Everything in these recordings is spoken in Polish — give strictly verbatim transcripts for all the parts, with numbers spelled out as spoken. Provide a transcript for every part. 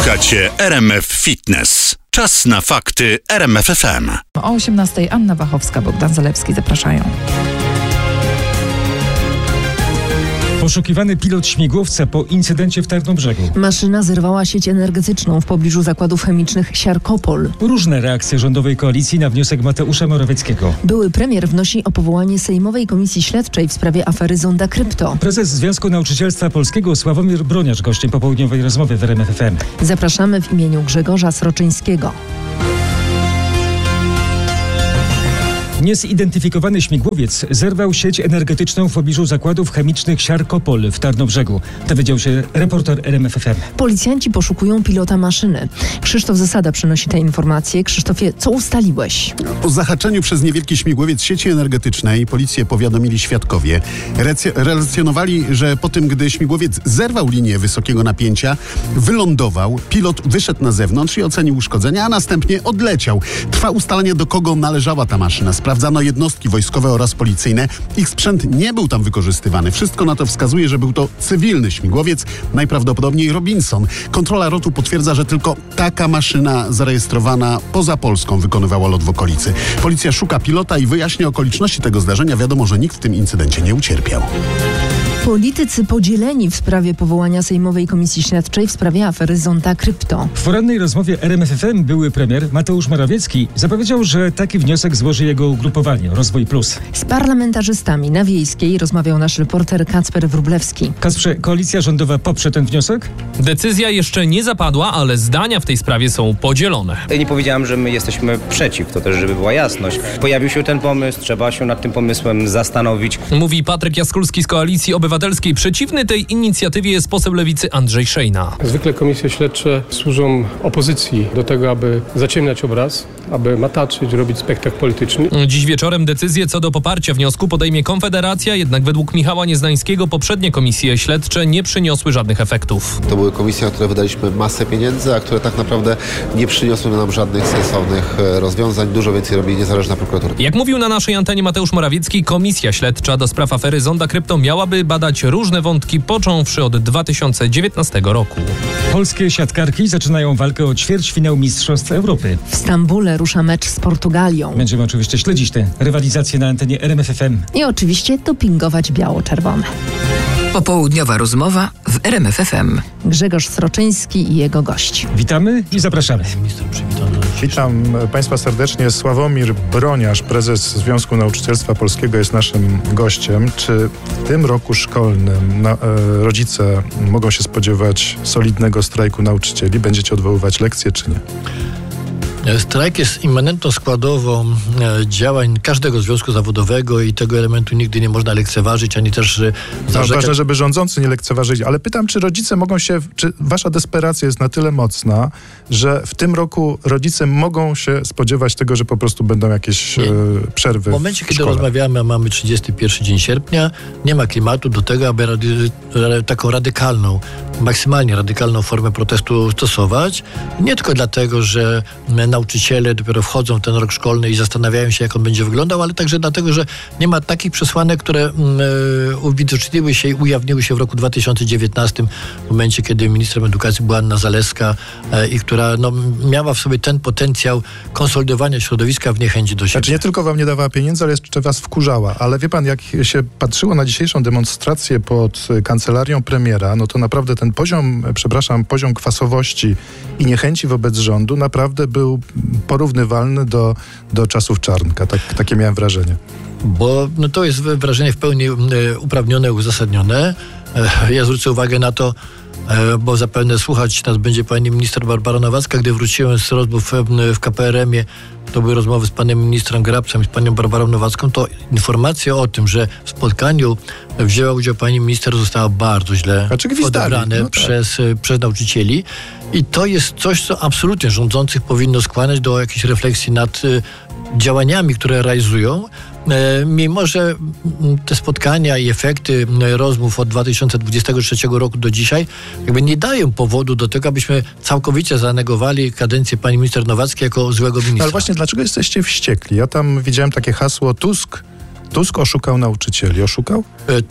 Słuchacie R M F Fitness. Czas na fakty R M F F M. O osiemnastej Anna Wachowska, Bogdan Zalewski zapraszają. Poszukiwany pilot śmigłowca po incydencie w Tarnobrzegu. Maszyna zerwała sieć energetyczną w pobliżu zakładów chemicznych Siarkopol. Różne reakcje rządowej koalicji na wniosek Mateusza Morawieckiego. Były premier wnosi o powołanie Sejmowej Komisji Śledczej w sprawie afery Zonda Krypto. Prezes Związku Nauczycielstwa Polskiego Sławomir Broniarz gościem popołudniowej rozmowy w R M F F M. Zapraszamy w imieniu Grzegorza Sroczyńskiego. Niezidentyfikowany śmigłowiec zerwał sieć energetyczną w pobliżu zakładów chemicznych Siarkopol w Tarnobrzegu. Dowiedział się reporter R M F F M. Policjanci poszukują pilota maszyny. Krzysztof Zasada przynosi te informacje. Krzysztofie, co ustaliłeś? O zahaczeniu przez niewielki śmigłowiec sieci energetycznej policję powiadomili świadkowie. Recy- relacjonowali, że po tym, gdy śmigłowiec zerwał linię wysokiego napięcia, wylądował, pilot wyszedł na zewnątrz i ocenił uszkodzenia, a następnie odleciał. Trwa ustalenie, do kogo należała ta maszyna. Sprawdzano jednostki wojskowe oraz policyjne. Ich sprzęt nie był tam wykorzystywany. Wszystko na to wskazuje, że był to cywilny śmigłowiec, najprawdopodobniej Robinson. Kontrola rotu potwierdza, że tylko taka maszyna zarejestrowana poza Polską wykonywała lot w okolicy. Policja szuka pilota i wyjaśnia okoliczności tego zdarzenia. Wiadomo, że nikt w tym incydencie nie ucierpiał. Politycy podzieleni w sprawie powołania Sejmowej Komisji Śledczej w sprawie afery Zonda Krypto. W porannej rozmowie R M F F M były premier Mateusz Morawiecki zapowiedział, że taki wniosek złoży jego ugrupowanie Rozwój Plus. Z parlamentarzystami na Wiejskiej rozmawiał nasz reporter Kacper Wróblewski. Kacprze, koalicja rządowa poprze ten wniosek? Decyzja jeszcze nie zapadła, ale zdania w tej sprawie są podzielone. Ja nie powiedziałem, że my jesteśmy przeciw, to też żeby była jasność. Pojawił się ten pomysł, trzeba się nad tym pomysłem zastanowić. Mówi Patryk Jaskulski z Koalicji Obywatelskiej. Przeciwny tej inicjatywie jest poseł Lewicy Andrzej Szejna. Zwykle komisje śledcze służą opozycji do tego, aby zaciemniać obraz, aby mataczyć, robić spektakl polityczny. Dziś wieczorem decyzję co do poparcia wniosku podejmie Konfederacja, jednak według Michała Nieznańskiego poprzednie komisje śledcze nie przyniosły żadnych efektów. To były komisje, na które wydaliśmy masę pieniędzy, a które tak naprawdę nie przyniosły nam żadnych sensownych rozwiązań. Dużo więcej robi niezależna prokuratura. Jak mówił na naszej antenie Mateusz Morawiecki, komisja śledcza do spraw afery Zonda Krypto miałaby badać różne wątki, począwszy od dwa tysiące dziewiętnastego roku. Polskie siatkarki zaczynają walkę o ćwierćfinał Mistrzostw Europy. W Stambule rusza mecz z Portugalią. Będziemy oczywiście śledzić tę rywalizację na antenie R M F F M. I oczywiście dopingować biało-czerwone. Popołudniowa rozmowa w R M F F M. Grzegorz Sroczyński i jego gość. Witamy i zapraszamy. Witam Państwa serdecznie. Sławomir Broniarz, prezes Związku Nauczycielstwa Polskiego, jest naszym gościem. Czy w tym roku szkolnym na, e, rodzice mogą się spodziewać solidnego strajku nauczycieli? Będziecie odwoływać lekcje, czy nie? Strajk jest immanentną składową e, działań każdego związku zawodowego i tego elementu nigdy nie można lekceważyć, ani też e, zarzekać. No, ważne, żeby rządzący nie lekceważyli, ale pytam, czy rodzice mogą się, czy wasza desperacja jest na tyle mocna, że w tym roku rodzice mogą się spodziewać tego, że po prostu będą jakieś e, przerwy w momencie, w kiedy szkole? rozmawiamy, a mamy trzydziesty pierwszy dzień sierpnia, nie ma klimatu do tego, aby rady, taką radykalną, maksymalnie radykalną formę protestu stosować. Nie tylko dlatego, że nauczyciele dopiero wchodzą w ten rok szkolny i zastanawiają się, jak on będzie wyglądał, ale także dlatego, że nie ma takich przesłanek, które e, uwidoczniły się i ujawniły się w roku dwa tysiące dziewiętnastym, w momencie, kiedy ministrem edukacji była Anna Zalewska e, i która no, miała w sobie ten potencjał konsolidowania środowiska w niechęci do siebie. Znaczy nie tylko wam nie dawała pieniędzy, ale jeszcze was wkurzała. Ale wie pan, jak się patrzyło na dzisiejszą demonstrację pod kancelarią premiera, no to naprawdę ten poziom, przepraszam, poziom kwasowości i niechęci wobec rządu naprawdę był porównywalny do, do czasów Czarnka. Tak, takie miałem wrażenie. Bo no, to jest wrażenie w pełni e, uprawnione, uzasadnione. E, ja zwrócę uwagę na to, e, bo zapewne słuchać nas będzie pani minister Barbara Nowacka. Gdy wróciłem z rozmów w K P R M ie, to były rozmowy z panem ministrem Grabcem i z panią Barbarą Nowacką, to informacja o tym, że w spotkaniu wzięła udział pani minister, została bardzo źle odebrane no tak. przez, przez nauczycieli. I to jest coś, co absolutnie rządzących powinno skłaniać do jakiejś refleksji nad y, działaniami, które realizują. E, mimo że te spotkania i efekty rozmów od dwa tysiące dwudziestego trzeciego roku do dzisiaj jakby nie dają powodu do tego, abyśmy całkowicie zanegowali kadencję pani minister Nowackiej jako złego ministra. No ale właśnie dlaczego jesteście wściekli? Ja tam widziałem takie hasło Tusk, Tusk oszukał nauczycieli. Oszukał? E,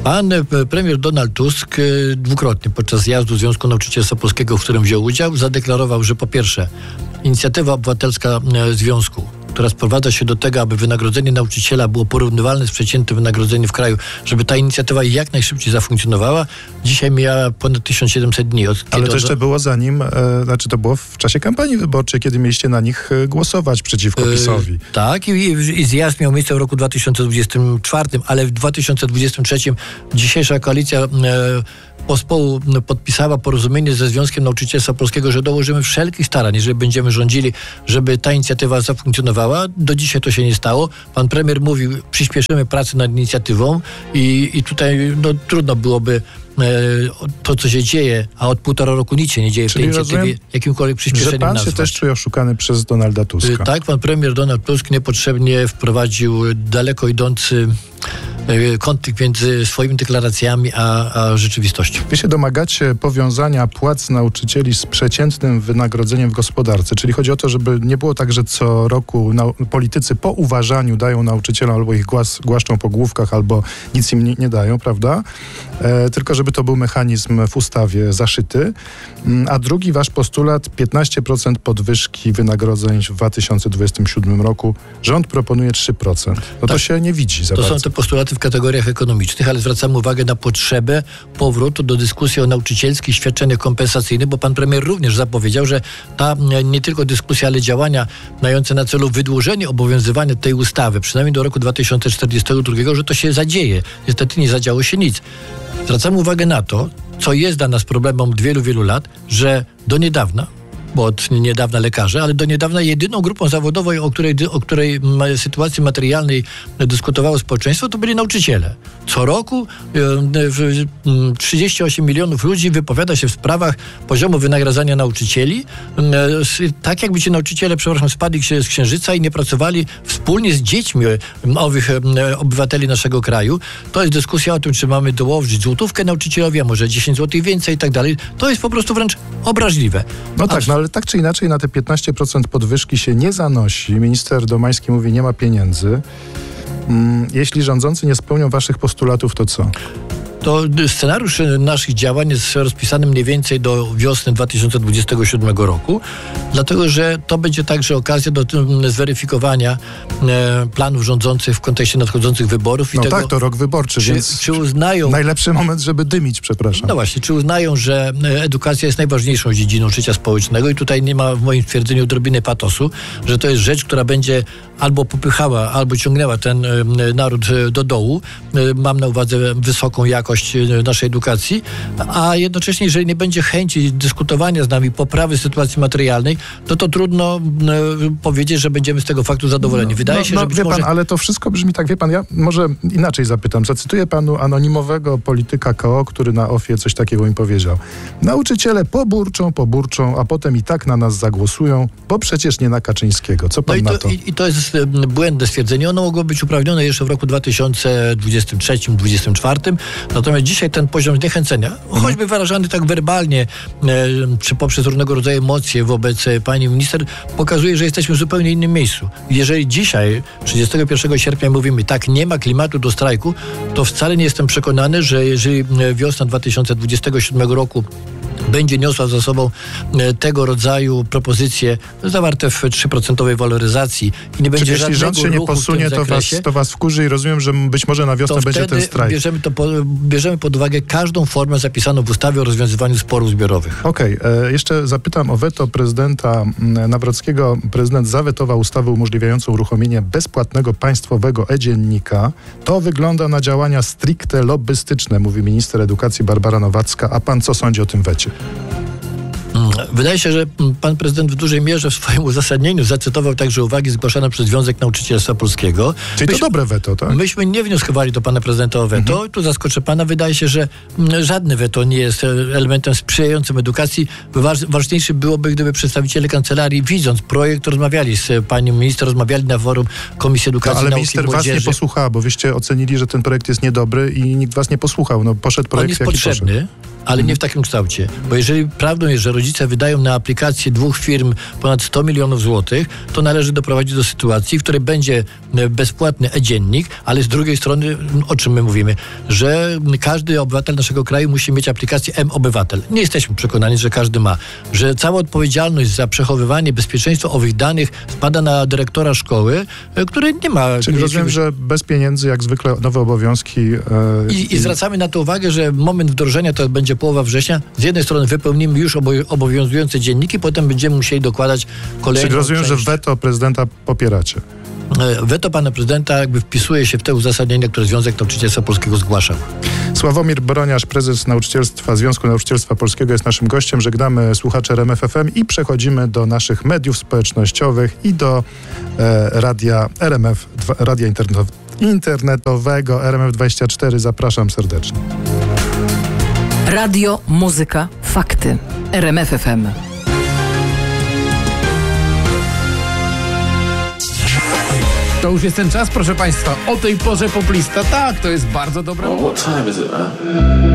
Pan premier Donald Tusk dwukrotnie podczas zjazdu Związku Nauczycielstwa Polskiego, w którym wziął udział, zadeklarował, że po pierwsze inicjatywa obywatelska związku, która sprowadza się do tego, aby wynagrodzenie nauczyciela było porównywalne z przeciętnym wynagrodzeniem w kraju, żeby ta inicjatywa jak najszybciej zafunkcjonowała. Dzisiaj mija ponad tysiąc siedemset dni. Od Ale to od... jeszcze było zanim, e, znaczy to było w czasie kampanii wyborczej, kiedy mieliście na nich głosować przeciwko PiS-owi. Yy, tak, i, i zjazd miał miejsce w roku dwa tysiące dwudziestym czwartym, ale w dwa tysiące dwudziestym trzecim dzisiejsza koalicja e, pospołu podpisała porozumienie ze Związkiem Nauczycielstwa Polskiego, że dołożymy wszelkich starań, jeżeli będziemy rządzili, żeby ta inicjatywa zafunkcjonowała. Do dzisiaj to się nie stało. Pan premier mówił, przyspieszymy pracę nad inicjatywą i, i tutaj no, trudno byłoby e, to, co się dzieje, a od półtora roku nic się nie dzieje. Czyli w tej inicjatywie jakimkolwiek przyspieszeniem że pan nazwać. się też czuje oszukany przez Donalda Tuska. Tak, pan premier Donald Tusk niepotrzebnie wprowadził daleko idący konflikt między swoimi deklaracjami a, a rzeczywistością. Wy się domagacie powiązania płac nauczycieli z przeciętnym wynagrodzeniem w gospodarce, czyli chodzi o to, żeby nie było tak, że co roku nau- politycy po uważaniu dają nauczycielom albo ich głas, głaszczą po główkach, albo nic im nie, nie dają, prawda? E, tylko żeby to był mechanizm w ustawie zaszyty. A drugi wasz postulat, piętnaście procent podwyżki wynagrodzeń w dwa tysiące dwudziestym siódmym roku. Rząd proponuje trzy procent. No tak. To się nie widzi za To bardzo. są te postulaty w kategoriach ekonomicznych, ale zwracamy uwagę na potrzebę powrotu do dyskusji o nauczycielskich świadczeniach kompensacyjnych, bo pan premier również zapowiedział, że ta nie tylko dyskusja, ale działania mające na celu wydłużenie obowiązywania tej ustawy, przynajmniej do roku dwa tysiące czterdziestego drugiego, że to się zadzieje. Niestety nie zadziało się nic. Zwracamy uwagę na to, co jest dla nas problemem od wielu, wielu lat, że do niedawna, bo od niedawna lekarze, ale do niedawna jedyną grupą zawodową, o której, o której sytuacji materialnej dyskutowało społeczeństwo, to byli nauczyciele. Co roku trzydzieści osiem milionów ludzi wypowiada się w sprawach poziomu wynagradzania nauczycieli, tak jakby ci nauczyciele, przepraszam, spadli z księżyca i nie pracowali wspólnie z dziećmi owych obywateli naszego kraju. To jest dyskusja o tym, czy mamy dołożyć złotówkę nauczycielowi, a może dziesięć złotych więcej i tak dalej. To jest po prostu wręcz obraźliwe. No tak, no ale tak czy inaczej na te piętnaście procent podwyżki się nie zanosi. Minister Domański mówi, nie ma pieniędzy. Jeśli rządzący nie spełnią waszych postulatów, to co? To scenariusz naszych działań jest rozpisany mniej więcej do wiosny dwa tysiące dwudziestego siódmego roku, dlatego że to będzie także okazja do zweryfikowania e, planów rządzących w kontekście nadchodzących wyborów. I no tego, tak, to rok wyborczy, czy, więc czy uznają, najlepszy moment, żeby dymić, przepraszam. No właśnie, czy uznają, że edukacja jest najważniejszą dziedziną życia społecznego i tutaj nie ma w moim twierdzeniu odrobiny patosu, że to jest rzecz, która będzie albo popychała, albo ciągnęła ten e, naród do dołu. E, mam na uwadze wysoką jakość naszej edukacji, a jednocześnie, jeżeli nie będzie chęci dyskutowania z nami, poprawy sytuacji materialnej, to to trudno e, powiedzieć, że będziemy z tego faktu zadowoleni. Wydaje no, się, no, że być wie może... pan, ale to wszystko brzmi tak, wie pan, ja może inaczej zapytam. Zacytuję panu anonimowego polityka K O, który na ofie coś takiego mi powiedział. Nauczyciele poburczą, poburczą, a potem i tak na nas zagłosują, bo przecież nie na Kaczyńskiego. Co pan no i to, na to? I, I to jest błędne stwierdzenie. Ono mogło być uprawnione jeszcze w roku dwa tysiące dwudziestym trzecim dwudziestym czwartym. Natomiast dzisiaj ten poziom zniechęcenia, mhm. choćby wyrażany tak werbalnie, e, czy poprzez różnego rodzaju emocje wobec e, pani minister, pokazuje, że jesteśmy w zupełnie innym miejscu. Jeżeli dzisiaj, trzydziestego pierwszego sierpnia mówimy, tak, nie ma klimatu do strajku, to wcale nie jestem przekonany, że jeżeli wiosna dwa tysiące dwudziestego siódmego roku będzie niosła za sobą tego rodzaju propozycje zawarte w trzy procentowej waloryzacji i nie będzie Czyli jeśli rząd się nie posunie, to was, to was wkurzy i rozumiem, że być może na wiosnę będzie ten strajk. Bierzemy, to po, bierzemy pod uwagę każdą formę zapisaną w ustawie o rozwiązywaniu sporów zbiorowych. Okej, okay. Jeszcze zapytam o weto prezydenta Nawrockiego. Prezydent zawetował ustawę umożliwiającą uruchomienie bezpłatnego państwowego e-dziennika. To wygląda na działania stricte lobbystyczne, mówi minister edukacji Barbara Nowacka. A pan co sądzi o tym wecie? Wydaje się, że pan prezydent w dużej mierze w swoim uzasadnieniu zacytował także uwagi zgłaszane przez Związek Nauczycielstwa Polskiego. Czyli Myśmy, to dobre weto, tak? Myśmy nie wnioskowali do pana prezydenta o weto. Mhm. Tu zaskoczę pana. Wydaje się, że żadne weto nie jest elementem sprzyjającym edukacji. Ważniejsze byłoby, gdyby przedstawiciele kancelarii, widząc projekt, rozmawiali z panią minister, rozmawiali na forum Komisji Edukacji, no, ale Nauki minister i Młodzieży. was nie posłuchała, bo wyście ocenili, że ten projekt jest niedobry i nikt was nie posłuchał. No, poszedł projekt, On jest jaki potrzebny. poszedł. ale nie w takim kształcie. Bo jeżeli prawdą jest, że rodzice wydają na aplikację dwóch firm ponad sto milionów złotych, to należy doprowadzić do sytuacji, w której będzie bezpłatny e-dziennik, ale z drugiej strony, o czym my mówimy, że każdy obywatel naszego kraju musi mieć aplikację M-Obywatel. Nie jesteśmy przekonani, że każdy ma. Że cała odpowiedzialność za przechowywanie, bezpieczeństwo owych danych spada na dyrektora szkoły, który nie ma... Czyli nie rozumiem, że bez pieniędzy, jak zwykle, nowe obowiązki... E, I, I zwracamy na to uwagę, że moment wdrożenia to będzie połowa września. Z jednej strony wypełnimy już obowiązujące dzienniki, potem będziemy musieli dokładać kolejną Czyli rozumiem, część. że weto prezydenta popieracie. Weto pana prezydenta jakby wpisuje się w te uzasadnienia, które Związek Nauczycielstwa Polskiego zgłaszał. Sławomir Broniarz, prezes nauczycielstwa, Związku Nauczycielstwa Polskiego, jest naszym gościem. Żegnamy słuchaczy R M F F M i przechodzimy do naszych mediów społecznościowych i do e, radia R M F, dwa, radia internet, internetowego R M F dwadzieścia cztery. Zapraszam serdecznie. Radio, muzyka, fakty. R M F F M. To już jest ten czas, proszę Państwa. O tej porze poplista. Tak, to jest bardzo dobra... What time is it, man?